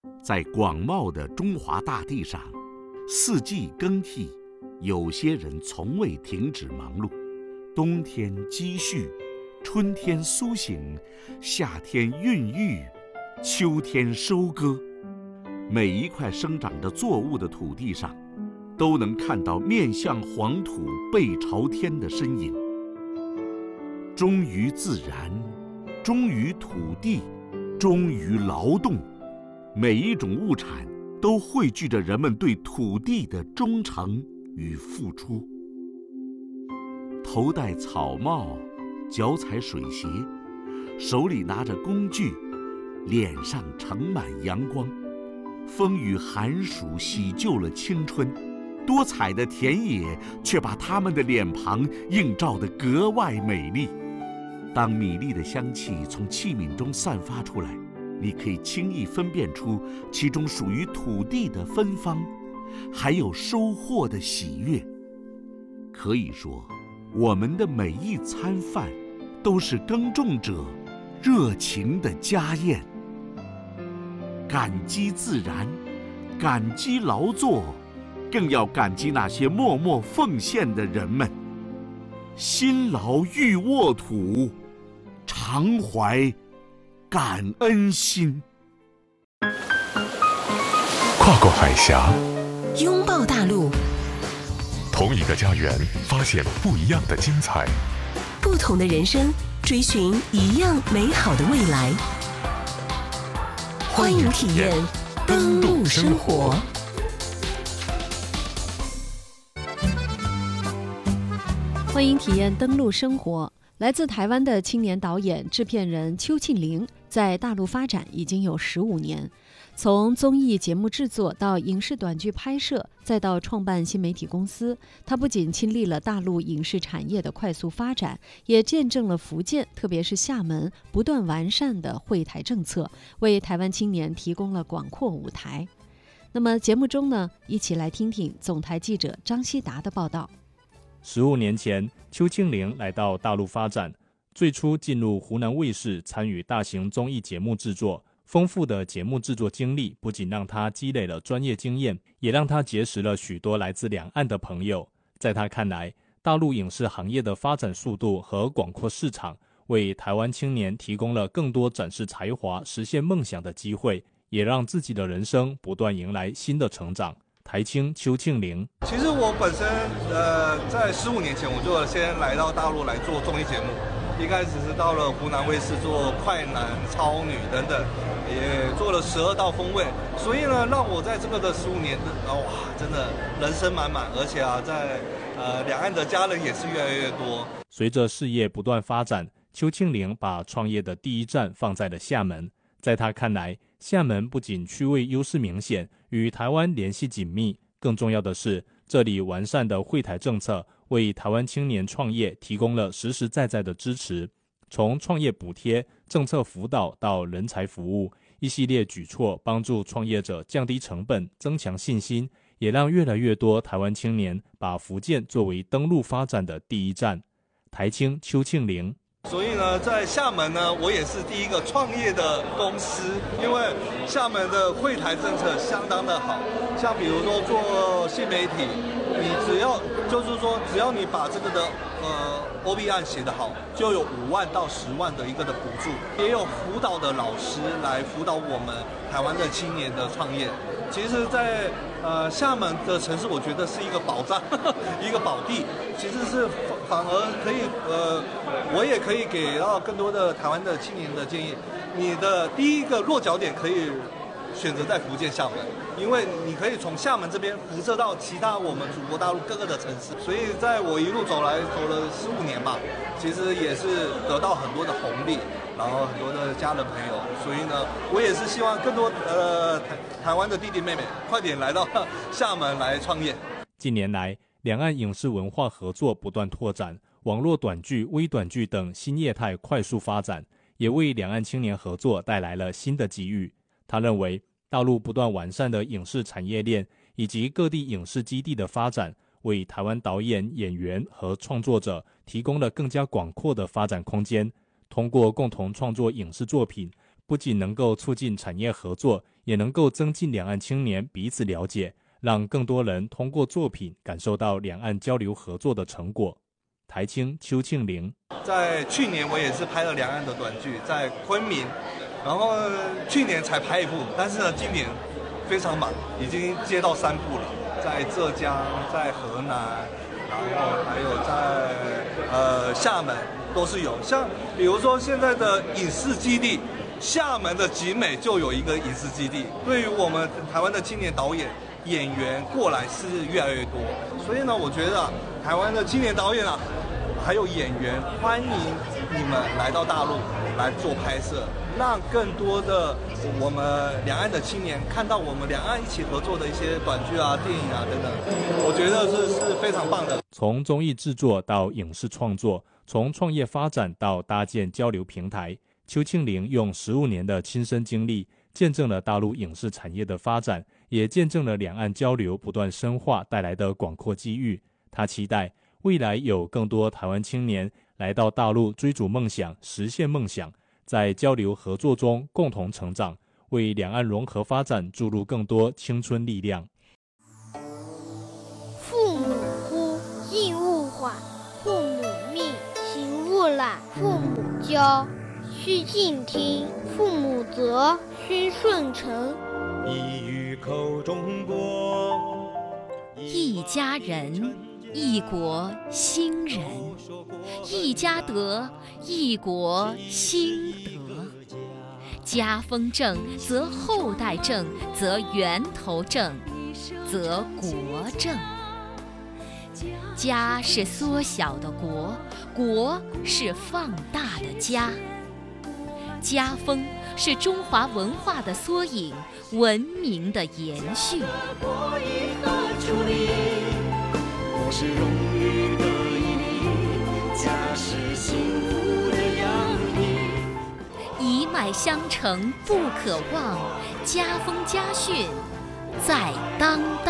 在广袤的中华大地上，四季更替，有些人从未停止忙碌。冬天积蓄，春天苏醒，夏天孕育，秋天收割。每一块生长着作物的土地上，都能看到面向黄土背朝天的身影。忠于自然，忠于土地，忠于劳动，每一种物产都汇聚着人们对土地的忠诚与付出。头戴草帽，脚踩水鞋，手里拿着工具，脸上盛满阳光。风雨寒暑洗旧了青春，多彩的田野却把他们的脸庞映照得格外美丽。当米粒的香气从器皿中散发出来，你可以轻易分辨出其中属于土地的芬芳，还有收获的喜悦。可以说，我们的每一餐饭都是耕种者热情的家宴。感激自然，感激劳作，更要感激那些默默奉献的人们。辛劳欲沃土，常怀感恩心。 跨过海峡， 拥抱大陆， 同一个家园，发现不一样的精彩。 不同的人生，追寻一样美好的未来。欢迎体验登陆生活。 欢迎体验登陆生活。来自台湾的青年导演、制片人邱庆龄在大陆发展已经有15年，从综艺节目制作到影视短剧拍摄，再到创办新媒体公司，他不仅亲历了大陆影视产业的快速发展，也见证了福建，特别是厦门不断完善的惠台政策，为台湾青年提供了广阔舞台。那么节目中呢，一起来听听总台记者张希达的报道。 15年前，邱庆龄来到大陆发展，最初进入湖南卫视参与大型综艺节目制作。丰富的节目制作经历不仅让他积累了专业经验，也让他结识了许多来自两岸的朋友。在他看来，大陆影视行业的发展速度和广阔市场，为台湾青年提供了更多展示才华、实现梦想的机会，也让自己的人生不断迎来新的成长。台青邱庆龄， 其实我本身在15年前我就先来到大陆来做综艺节目，一开始是到了湖南卫视做快男、超女等等，也做了12道锋味，所以呢，让我在这个的15年，哇，真的人生满满，而且在两岸的家人也是越来越多。 随着事业不断发展，邱庆龄把创业的第一站放在了厦门。在他看来，厦门不仅区位优势明显，与台湾联系紧密，更重要的是，这里完善的惠台政策为台湾青年创业提供了实实在在的支持。从创业补贴、政策辅导到人才服务，一系列举措帮助创业者降低成本、增强信心，也让越来越多台湾青年把福建作为登陆发展的第一站。台青邱庆龄， 所以呢，在厦门呢，我也是第一个创业的公司，因为厦门的惠台政策相当的好，像比如说做新媒体，你只要你把这个的OB 案写得好，就有5万到10万的一个的补助，也有辅导的老师来辅导我们台湾的青年的创业。其实在厦门的城市，我觉得是一个保障，一个宝地，其实是反而可以我也可以给到更多的台湾的青年的建议，你的第一个落脚点可以选择在福建厦门，因为你可以从厦门这边辐射到其他我们祖国大陆各个的城市。所以在我一路走了15年嘛，其实也是得到很多的红利，然后很多的家人朋友，所以呢，我也是希望更多台湾的弟弟妹妹快点来到厦门来创业。 近年来，两岸影视文化合作不断拓展，网络短剧、微短剧等新业态快速发展，也为两岸青年合作带来了新的机遇。他认为，大陆不断完善的影视产业链以及各地影视基地的发展，为台湾导演、演员和创作者提供了更加广阔的发展空间。通过共同创作影视作品，不仅能够促进产业合作， 也能够增进两岸青年彼此了解，让更多人通过作品感受到两岸交流合作的成果。台青邱庆龄， 在去年我也是拍了两岸的短剧，在昆明，然后去年才拍一部，但是呢，今年非常忙，已经接到3部了，在浙江，在河南，然后还有在厦门都是有。像比如说现在的影视基地，厦门的集美就有一个影视基地。对于我们台湾的青年导演、演员过来是越来越多，所以呢，我觉得台湾的青年导演啊，还有演员，欢迎你们来到大陆来做拍摄，让更多的我们两岸的青年看到我们两岸一起合作的一些短剧啊、电影啊等等，我觉得是非常棒的。 从综艺制作到影视创作，从创业发展到搭建交流平台，邱庆龄用15年的亲身经历，见证了大陆影视产业的发展，也见证了两岸交流不断深化带来的广阔机遇。他期待未来有更多台湾青年来到大陆追逐梦想，实现梦想，在交流合作中共同成长，为两岸融合发展注入更多青春力量。 父母呼，应勿缓；父母命，行勿懒；父母教，须敬听；父母责，须顺承。 一语口中国， 一家人，一国兴仁；一家德，一国兴德。家风正，则后代正，则源头正，则国正。家是缩小的国，国是放大的家。家风是中华文化的缩影，文明的延续。 国以何处立？国是荣誉的意义，家是幸福的洋溢。 一脉相承不可忘，家风家训在当代。